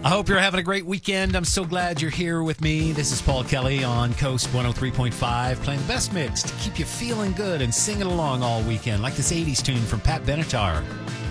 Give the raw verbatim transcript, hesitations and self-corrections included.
I hope you're having a great weekend. I'm so glad you're here with me. This is Paul Kelly on Coast one oh three point five, playing the best mix to keep you feeling good and singing along all weekend, like this eighties tune from Pat Benatar.